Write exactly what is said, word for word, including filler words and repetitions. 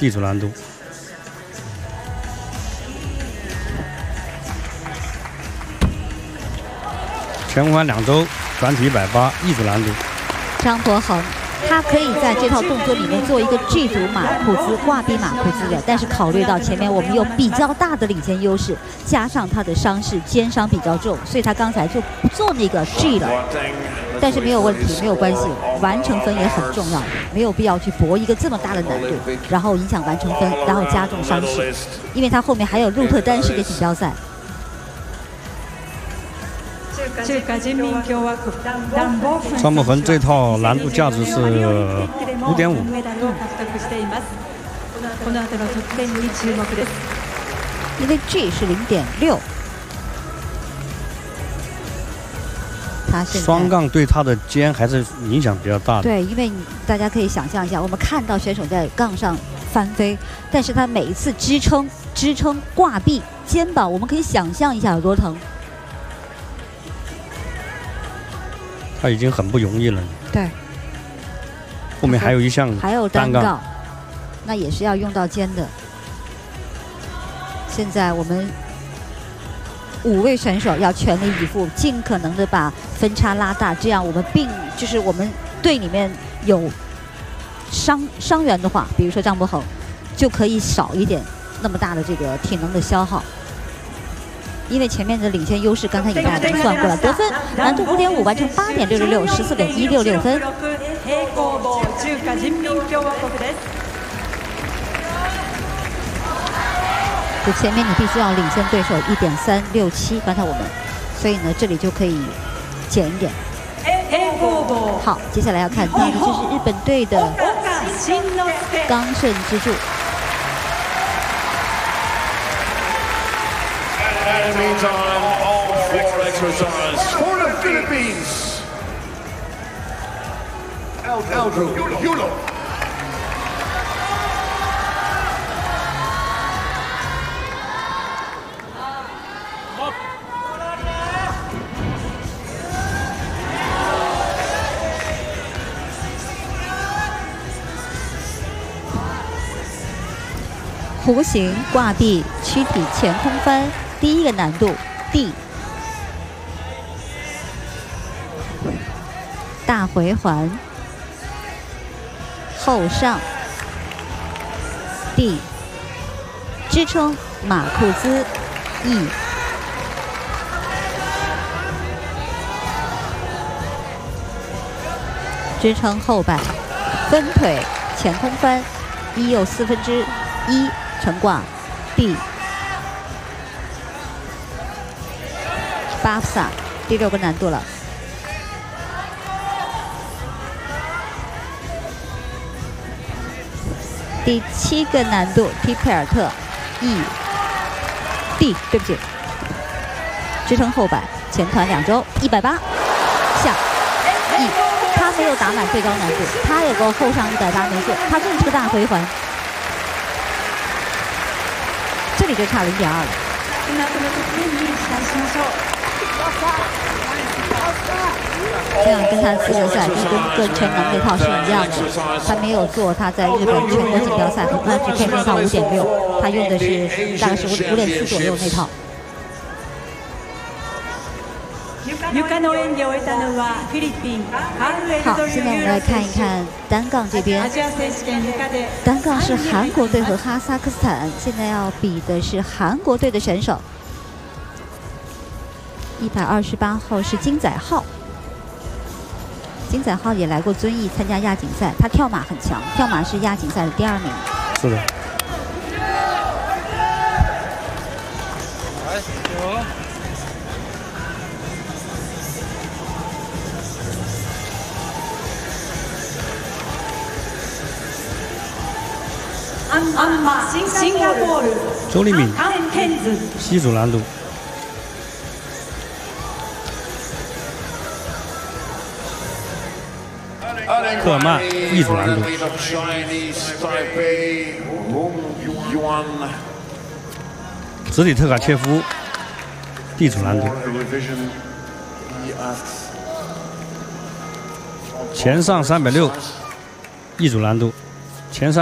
地主难度。前空翻两周，转体一百八，一组难度。 张博恒，他可以在这套动作里面做一个 G 组马库兹、挂臂马库兹的，但是考虑到前面我们有比较大的领先优势，加上他的伤势肩伤比较重，所以他刚才就不做那个 G 了。但是没有问题，没有关系，完成分也很重要，没有必要去搏一个这么大的难度，然后影响完成分，然后加重伤势，因为他后面还有鹿特丹是个锦标赛。 张博恒这套难度价值是五点五。 因为 G 是零点六，他现在双杠对他的肩还是影响比较大的。 对，因为你大家可以想象一下，我们看到选手在杠上翻飞，但是他每一次支撑、支撑、挂臂、肩膀，我们可以想象一下有多疼。 他已经很不容易了。 对， 后面还有一项还有单杠， 那也是要用到肩的。现在我们五位选手要全力以赴，尽可能的把分差拉大，这样我们并就是我们队里面有伤伤员的话，比如说张博恒，就可以少一点那么大的这个体能的消耗。因为前面的领先优势刚才也大家算过了，得分难度五点五，完成八点六六六，十四点一六六分。就前面你必须要领先对手一点三六七，刚才我们，所以呢这里就可以减一点。好，接下来要看到的就是日本队的冈胜之助。 And meantime, all four exercises for the Philippines. Eldro Yulo. 弧形挂臂躯体前空翻，第一个难度 D。大回环后上 D。支撑马库兹 E。支撑后摆分腿前空翻，一又四分之一。成挂 D。巴夫萨第六个难度了。第七个难度 T 佩尔特 E D， 对不起，支撑后摆前团两周一百八下 E， 他没有打满最高难度，他有个后上一百八没做，他就是个大回环。这里就差零点二了。这样跟他资格赛就跟跟全能那套是一样的，他没有做他在日本全国锦标赛和 G K 那套五点六，他用的是大概是五五点四左右那套。好，现在我们来看一看单杠这边。单杠是韩国队和哈萨克斯坦，现在要比的是韩国队的选手。一百二十八号是金载浩，金载浩也来过遵义参加亚锦赛，他跳马很强，跳马是亚锦赛的第二名。 是的。周立敏，西组难度。科尔曼，一组难度。直里特卡切夫，地组难度。前上三百六，一组难度。前上。